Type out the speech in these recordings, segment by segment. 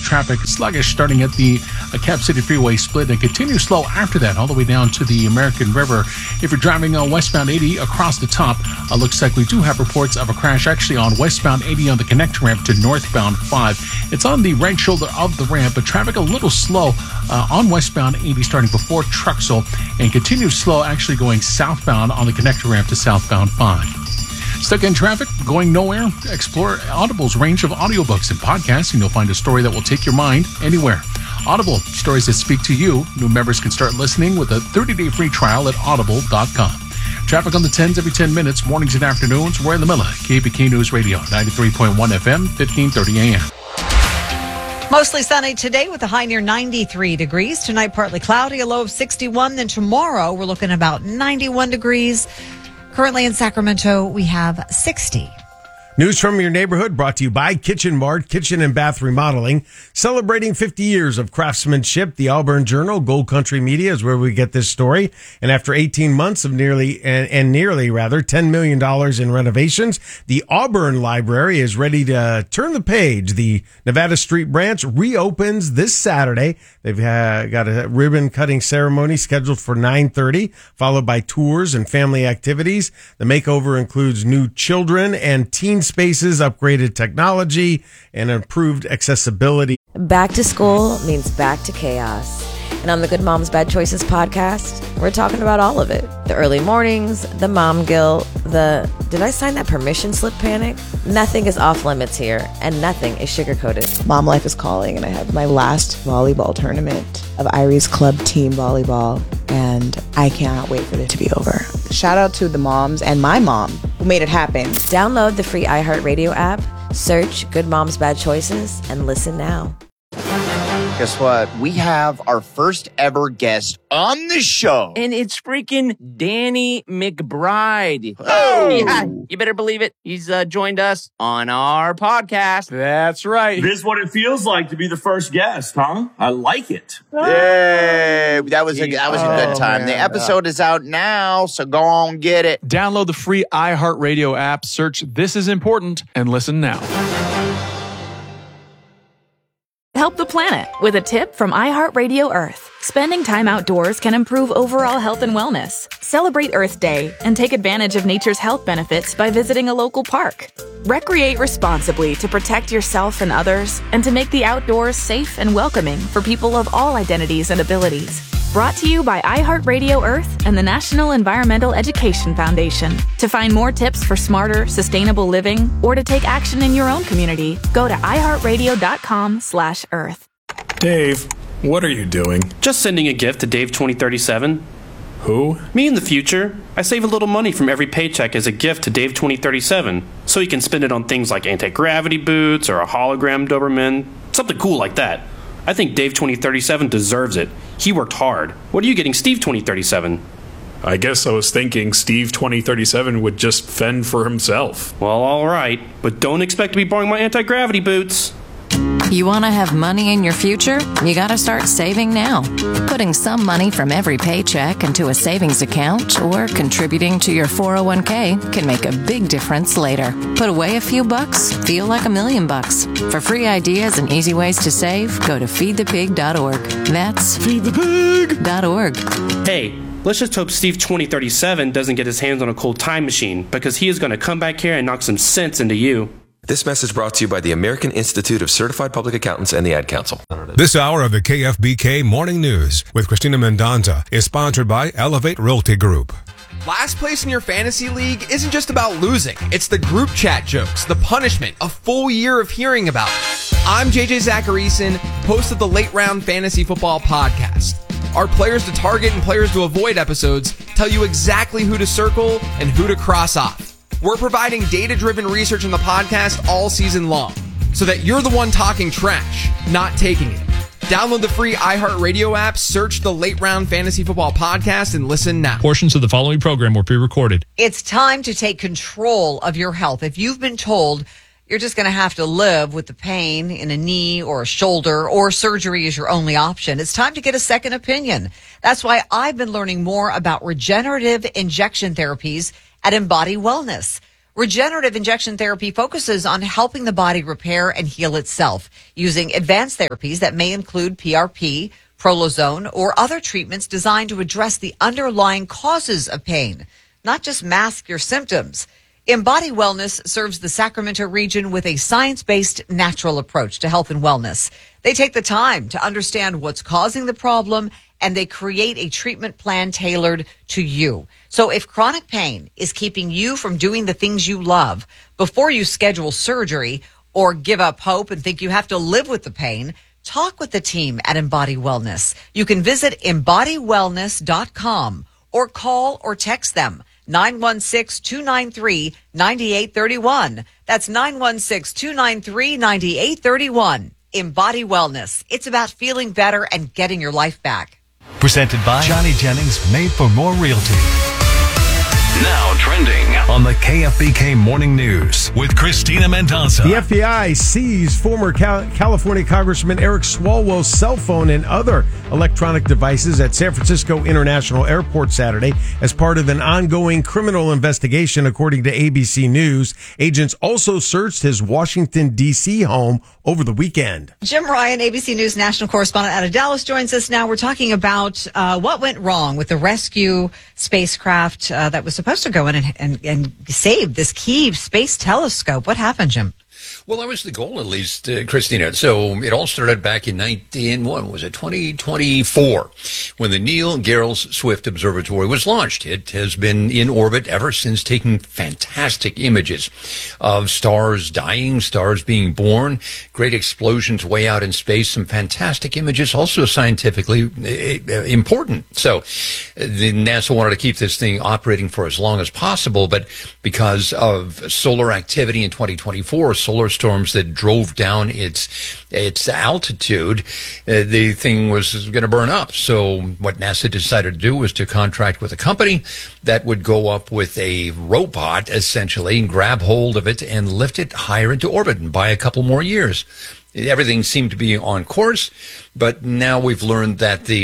traffic sluggish starting at the Cap City Freeway split and continues slow after that all the way down to the American River. If you're driving on westbound 80 across the top, looks like we do have reports of a crash actually on westbound 80 on the connector ramp to northbound 5. It's on the right shoulder of the ramp, but traffic a little slow on westbound 80 starting before Truxell and continues slow actually going southbound on the connector ramp to southbound 5. Stuck in traffic? Going nowhere? Explore Audible's range of audiobooks and podcasts, and you'll find a story that will take your mind anywhere. Audible, stories that speak to you. New members can start listening with a 30-day free trial at audible.com. Traffic on the 10s every 10 minutes, mornings and afternoons. We're in the middle. KPK News Radio, 93.1 FM, 1530 AM. Mostly sunny today with a high near 93 degrees. Tonight, partly cloudy, a low of 61. Then tomorrow, we're looking about 91 degrees. Currently in Sacramento, we have 60. News from your neighborhood brought to you by Kitchen Mart, Kitchen and Bath Remodeling. Celebrating 50 years of craftsmanship, the Auburn Journal, Gold Country Media is where we get this story. And after 18 months of nearly $10 million in renovations, the Auburn Library is ready to turn the page. The Nevada Street branch reopens this Saturday. They've got a ribbon cutting ceremony scheduled for 9:30, followed by tours and family activities. The makeover includes new children and teen spaces, upgraded technology, and improved accessibility. Back to school means back to chaos. And on the Good Moms Bad Choices podcast, we're talking about all of it. The early mornings, the mom guilt, the did I sign that permission slip panic? Nothing is off limits here, and nothing is sugar-coated. Mom life is calling, and I have my last volleyball tournament of Irie's Club team volleyball, and I cannot wait for it to be over. Shout out to the moms and my mom who made it happen. Download the free iHeartRadio app, search Good Moms Bad Choices, and listen now. Guess what? We have our first ever guest on the show. And it's freaking Danny McBride. Oh! Yeah, you better believe it. He's joined us on our podcast. That's right. This is what it feels like to be the first guest, huh? I like it. Yay! That was a good time. Man. The episode is out now, so go on get it. Download the free iHeartRadio app, search This Is Important, and listen now. Help the planet with a tip from iHeartRadio Earth. Spending time outdoors can improve overall health and wellness. Celebrate Earth Day and take advantage of nature's health benefits by visiting a local park. Recreate responsibly to protect yourself and others and to make the outdoors safe and welcoming for people of all identities and abilities. Brought to you by iHeartRadio Earth and the National Environmental Education Foundation. To find more tips for smarter, sustainable living or to take action in your own community, go to iHeartRadio.com/Earth. Dave, what are you doing? Just sending a gift to Dave 2037. Who? Me in the future. I save a little money from every paycheck as a gift to Dave 2037, so he can spend it on things like anti-gravity boots or a hologram Doberman, something cool like that. I think Dave 2037 deserves it. He worked hard. What are you getting Steve 2037? I guess I was thinking Steve 2037 would just fend for himself. Well, all right, but don't expect to be borrowing my anti-gravity boots. You want to have money in your future? You got to start saving now. Putting some money from every paycheck into a savings account or contributing to your 401k can make a big difference later. Put away a few bucks, feel like $1 million. For free ideas and easy ways to save, go to feedthepig.org. That's feedthepig.org. Hey, let's just hope Steve 2037 doesn't get his hands on a cold time machine, because he is going to come back here and knock some sense into you. This message brought to you by the American Institute of Certified Public Accountants and the Ad Council. This hour of the KFBK Morning News with Christina Mendonza is sponsored by Elevate Realty Group. Last place in your fantasy league isn't just about losing. It's the group chat jokes, the punishment, a full year of hearing about it. I'm JJ Zacharyson, host of the Late Round Fantasy Football Podcast. Our players to target and players to avoid episodes tell you exactly who to circle and who to cross off. We're providing data-driven research in the podcast all season long, so that you're the one talking trash, not taking it. Download the free iHeartRadio app, search the Late Round Fantasy Football Podcast, and listen now. Portions of the following program were pre-recorded. It's time to take control of your health. If you've been told you're just going to have to live with the pain in a knee or a shoulder, or surgery is your only option, it's time to get a second opinion. That's why I've been learning more about regenerative injection therapies at Embody Wellness. Regenerative injection therapy focuses on helping the body repair and heal itself using advanced therapies that may include PRP, Prolozone, or other treatments designed to address the underlying causes of pain, not just mask your symptoms. Embody Wellness serves the Sacramento region with a science-based natural approach to health and wellness. They take the time to understand what's causing the problem, and they create a treatment plan tailored to you. So if chronic pain is keeping you from doing the things you love, before you schedule surgery or give up hope and think you have to live with the pain, talk with the team at Embody Wellness. You can visit embodywellness.com or call or text them 916-293-9831. That's 916-293-9831. Embody Wellness. It's about feeling better and getting your life back. Presented by Johnny Jennings, Made for More Realty. Now trending on the KFBK Morning News with Christina Mendonça. The FBI seized former California Congressman Eric Swalwell's cell phone and other electronic devices at San Francisco International Airport Saturday as part of an ongoing criminal investigation, according to ABC News. Agents also searched his Washington, D.C. home over the weekend. Jim Ryan, ABC News national correspondent out of Dallas, joins us now. We're talking about what went wrong with the rescue spacecraft that was supposed to go in and save this key space telescope. What happened, Jim? Well, that was the goal, at least, Christina. So it all started back in 2024, when the Neil Gehrels Swift Observatory was launched. It has been in orbit ever since, taking fantastic images of stars dying, stars being born, great explosions way out in space, some fantastic images, also scientifically important. So the NASA wanted to keep this thing operating for as long as possible, but because of solar activity in 2024, solar storms that drove down its altitude, the thing was going to burn up. So what NASA decided to do was to contract with a company that would go up with a robot, essentially, and grab hold of it and lift it higher into orbit and buy a couple more years. Everything seemed to be on course, but now we've learned that the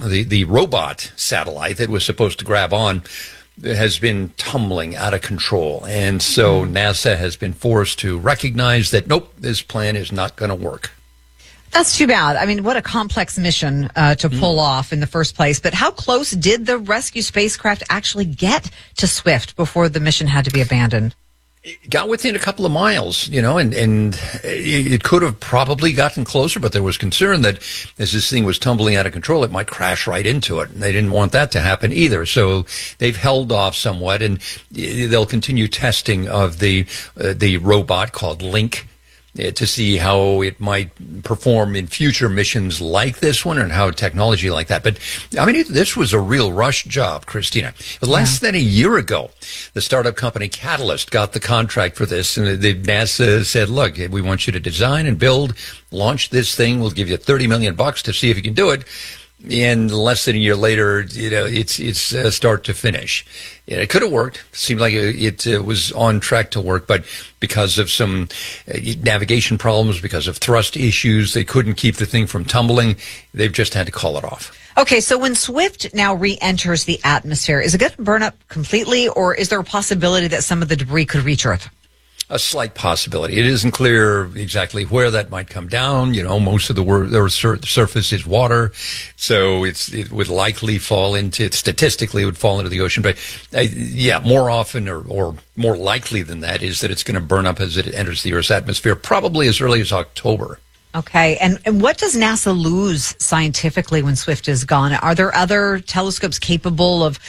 robot satellite that was supposed to grab on has been tumbling out of control. And so NASA has been forced to recognize that, nope, this plan is not going to work. That's too bad. I mean, what a complex mission to pull off in the first place. But how close did the rescue spacecraft actually get to Swift before the mission had to be abandoned? It got within a couple of miles, and it could have probably gotten closer, but there was concern that as this thing was tumbling out of control, it might crash right into it. And they didn't want that to happen either. So they've held off somewhat, and they'll continue testing of the robot called Link to see how it might perform in future missions like this one and how technology like that. But, I mean, this was a real rush job, Christina. Less than a year ago, the startup company Catalyst got the contract for this, and the NASA said, look, we want you to design and build, launch this thing. We'll give you $30 million to see if you can do it. And less than a year later, it's start to finish. It could have worked. It seemed like it was on track to work, but because of some navigation problems, because of thrust issues, they couldn't keep the thing from tumbling. They've just had to call it off. Okay, so when Swift now re-enters the atmosphere, is it going to burn up completely, or is there a possibility that some of the debris could reach Earth? A slight possibility. It isn't clear exactly where that might come down. Most of the surface is water, so it would likely statistically would fall into the ocean. But more often or more likely than that is that it's going to burn up as it enters the Earth's atmosphere, probably as early as October. Okay, and what does NASA lose scientifically when Swift is gone? Are there other telescopes capable of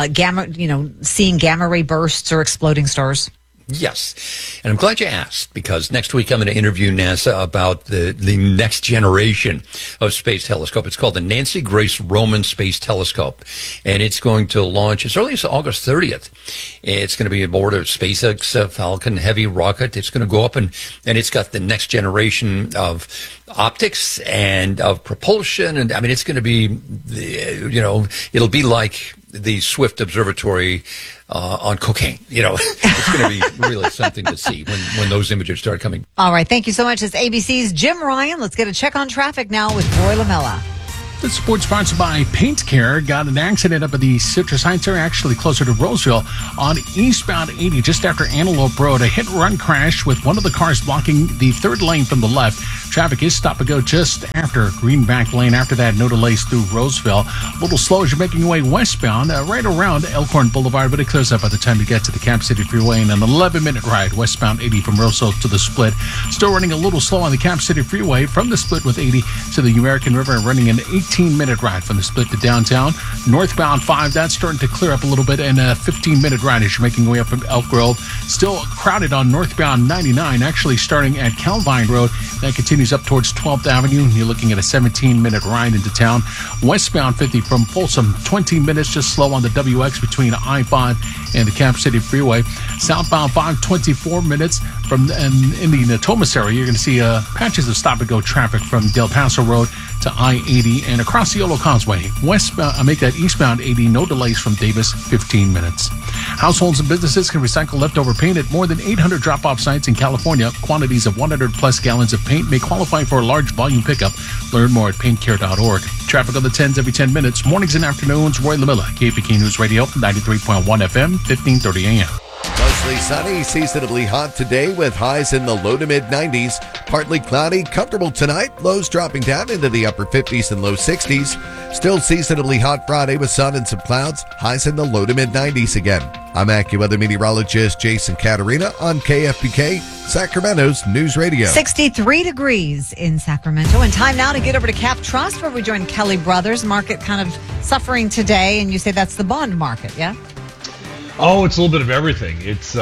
seeing gamma ray bursts or exploding stars? Yes. And I'm glad you asked, because next week I'm going to interview NASA about the next generation of space telescope. It's called the Nancy Grace Roman Space Telescope, and it's going to launch as early as August 30th. It's going to be aboard a SpaceX Falcon Heavy rocket. It's going to go up, and it's got the next generation of optics and of propulsion. And I mean, it's going to be, it'll be like the Swift Observatory on cocaine. It's going to be really something to see when those images start coming. All right. Thank you so much. It's ABC's Jim Ryan. Let's get a check on traffic now with Roy Lamella. This sports sponsored by Paint Care. Got an accident up at the Citrus Heights area, actually closer to Roseville, on eastbound 80, just after Antelope Road. A hit-and-run crash with one of the cars blocking the third lane from the left. Traffic is stop and go just after Greenback Lane. After that, no delays through Roseville. A little slow as you're making your way westbound, right around Elkhorn Boulevard, but it clears up by the time you get to the Cap City Freeway. And an 11-minute ride westbound 80 from Roseville to the Split. Still running a little slow on the Cap City Freeway from the Split with 80 to the American River, and running an 18-minute ride from the Split to downtown. Northbound 5, that's starting to clear up a little bit, and a 15-minute ride as you're making your way up from Elk Grove. Still crowded on northbound 99, actually starting at Calvine Road. That continues up towards 12th Avenue. You're looking at a 17-minute ride into town. Westbound 50 from Folsom, 20 minutes, just slow on the WX between I-5 and the Cap City Freeway. Southbound 5, 24 minutes from in the Natomas area. You're going to see patches of stop-and-go traffic from Del Paso Road to I-80 and across the Yolo Causeway. Westbound, make that eastbound 80, no delays from Davis, 15 minutes. Households and businesses can recycle leftover paint at more than 800 drop-off sites in California. Quantities of 100-plus gallons of paint may qualify for a large volume pickup. Learn more at paintcare.org. Traffic on the 10s every 10 minutes. Mornings and afternoons. Roy LaMilla, KFBK News Radio, 93.1 FM, 1530 AM. Mostly sunny, seasonably hot today with highs in the low to mid 90s. Partly cloudy, comfortable tonight. Lows dropping down into the upper 50s and low 60s. Still seasonably hot Friday with sun and some clouds. Highs in the low to mid 90s again. I'm AccuWeather meteorologist Jason Caterina on KFBK, Sacramento's News Radio. 63 degrees in Sacramento. And time now to get over to Cap Trust, where we join Kelly Brothers. Market kind of suffering today, and you say that's the bond market, yeah? Oh, it's a little bit of everything. It's,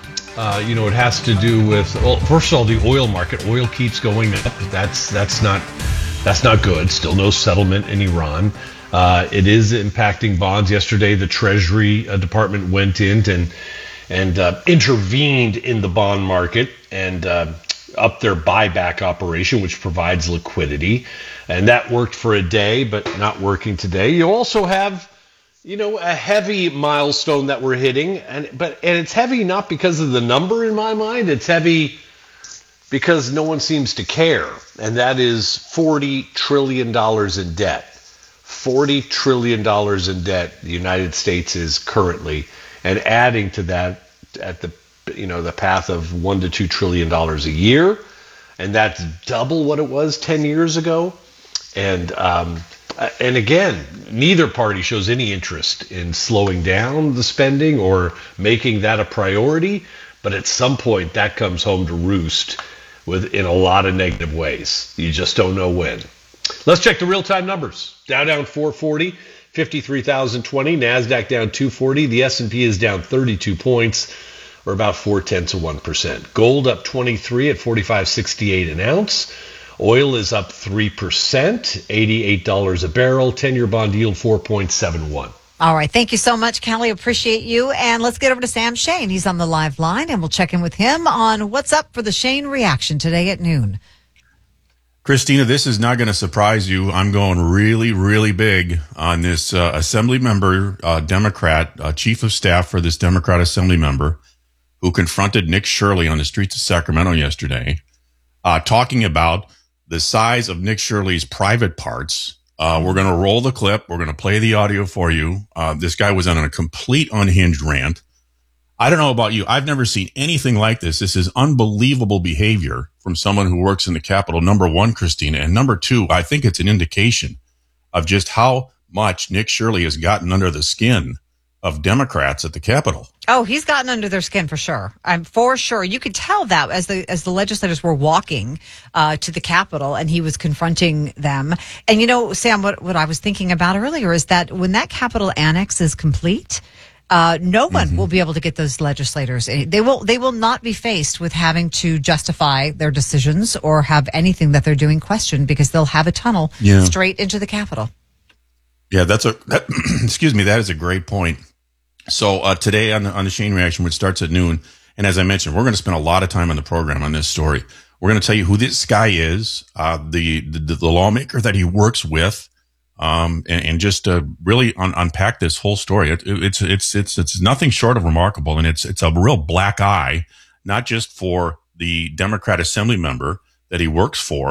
it has to do with, well, first of all, the oil market. Oil keeps going up. That's not good. Still no settlement in Iran. It is impacting bonds. Yesterday, the Treasury Department went in and intervened in the bond market and upped their buyback operation, which provides liquidity. And that worked for a day, but not working today. You also have a heavy milestone that we're hitting, and it's heavy not because of the number in my mind. It's heavy because no one seems to care, and that is $40 trillion in debt. $40 trillion in debt the United States is currently, and adding to that at the path of $1 to $2 trillion a year, and that's double what it was 10 years ago. And again, neither party shows any interest in slowing down the spending or making that a priority. But at some point, that comes home to roost in a lot of negative ways. You just don't know when. Let's check the real-time numbers. Dow down 440, 53,020. NASDAQ down 240. The S&P is down 32 points, or about 0.4%. Gold up 23 at $45.68 an ounce. Oil is up 3%, $88 a barrel. 10-year bond yield 4.71. All right. Thank you so much, Kelly. Appreciate you. And let's get over to Sam Shane. He's on the live line, and we'll check in with him on what's up for the Shane reaction today at noon. Christina, this is not going to surprise you. I'm going really, really big on this assembly member, Democrat, chief of staff for this Democrat assembly member who confronted Nick Shirley on the streets of Sacramento yesterday, talking about the size of Nick Shirley's private parts. We're going to roll the clip. We're going to play the audio for you. This guy was on a complete unhinged rant. I don't know about you. I've never seen anything like this. This is unbelievable behavior from someone who works in the Capitol, number one, Christina. And number two, I think it's an indication of just how much Nick Shirley has gotten under the skin of Democrats at the Capitol. Oh, he's gotten under their skin for sure. For sure. You could tell that as the legislators were walking to the Capitol and he was confronting them. And Sam, what I was thinking about earlier is that when that Capitol annex is complete, no one will be able to get those legislators. They will not be faced with having to justify their decisions or have anything that they're doing questioned because they'll have a tunnel straight into the Capitol. Yeah, excuse me, that is a great point. So today on the Shane Reaction, which starts at noon, and as I mentioned, we're going to spend a lot of time on the program on this story. We're going to tell you who this guy is, the lawmaker that he works with, and just really unpack this whole story. It's nothing short of remarkable, and it's a real black eye, not just for the Democrat assembly member that he works for,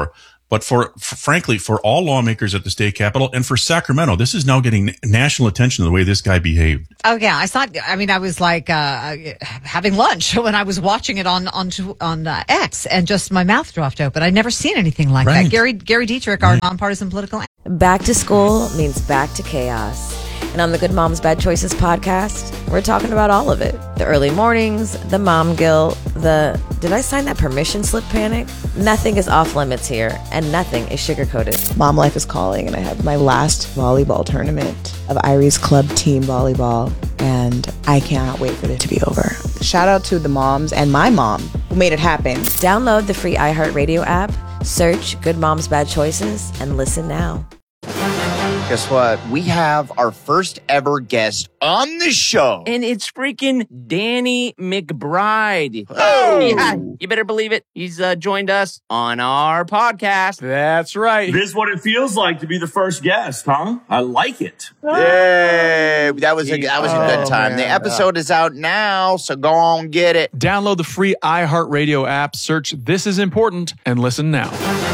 But frankly, for all lawmakers at the state capitol and for Sacramento, this is now getting national attention the way this guy behaved. Oh yeah, I was like having lunch when I was watching it on X, and just my mouth dropped open. I'd never seen anything like that. Gary Dietrich, our nonpartisan political. Back to school means back to chaos. And on the Good Moms Bad Choices podcast, we're talking about all of it. The early mornings, the mom guilt, the did I sign that permission slip panic? Nothing is off limits here, and nothing is sugar-coated. Mom life is calling, and I have my last volleyball tournament of Irie's club team volleyball, and I cannot wait for it to be over. Shout out to the moms and my mom who made it happen. Download the free iHeartRadio app, search Good Moms Bad Choices, and listen now. Guess what? We have our first ever guest on the show. And it's freaking Danny McBride. Oh! Yeah, you better believe it. He's joined us on our podcast. That's right. This is what it feels like to be the first guest, huh? I like it. Yay! That was a good time. Man. The episode is out now, so go on get it. Download the free iHeartRadio app, search This Is Important, and listen now.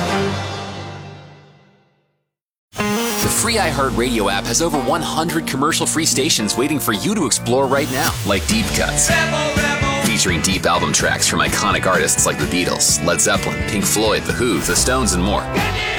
The free iHeartRadio app has over 100 commercial-free stations waiting for you to explore right now, like Deep Cuts, featuring deep album tracks from iconic artists like the Beatles, Led Zeppelin, Pink Floyd, The Who, The Stones, and more.